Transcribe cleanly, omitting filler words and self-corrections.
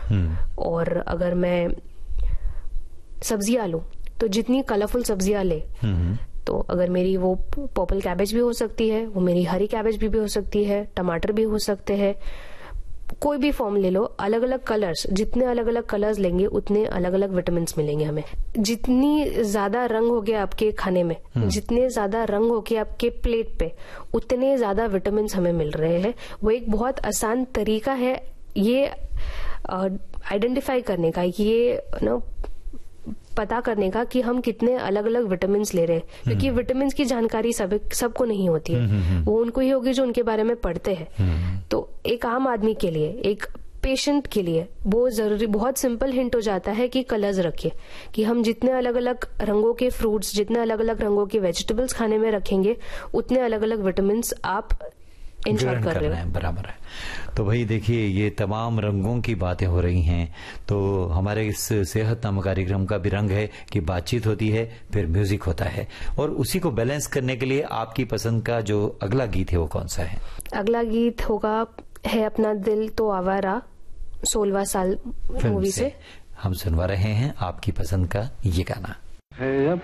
और अगर मैं सब्जियां लूं तो जितनी कलरफुल सब्जियां ले, तो अगर मेरी वो पर्पल कैबेज भी हो सकती है, वो मेरी हरी कैबेज भी हो सकती है, टमाटर भी हो सकते हैं, कोई भी फॉर्म ले लो, अलग अलग कलर्स, जितने अलग अलग कलर्स लेंगे उतने अलग अलग विटामिन मिलेंगे हमें। जितनी ज्यादा रंग हो गया आपके खाने में, जितने ज्यादा रंग हो गया आपके प्लेट पे, उतने ज्यादा विटामिन हमें मिल रहे हैं। वो एक बहुत आसान तरीका है ये आइडेंटिफाई करने का, ये पता करने का कि हम कितने अलग अलग विटामिन ले रहे हैं, क्योंकि विटामिन की जानकारी सबको नहीं होती है, वो उनको ही होगी जो उनके बारे में पढ़ते हैं। तो एक आम आदमी के लिए, एक पेशेंट के लिए वो जरूरी, बहुत सिंपल हिंट हो जाता है कि कलर्स रखिए, कि हम जितने अलग अलग रंगों के फ्रूट्स, जितने अलग अलग रंगों के वेजिटेबल्स खाने में रखेंगे, उतने अलग अलग विटामिन आप इंश्योर कर रहे हैं। बराबर है। तो भाई देखिए, ये तमाम रंगों की बातें हो रही हैं, तो हमारे इस सेहत नामक कार्यक्रम का भी रंग है कि बातचीत होती है, फिर म्यूजिक होता है, और उसी को बैलेंस करने के लिए आपकी पसंद का जो अगला गीत है वो कौन सा है? अगला गीत होगा है अपना दिल तो आवारा, 16वां साल मूवी से। हम सुनवा रहे हैं आपकी पसंद का ये गाना। है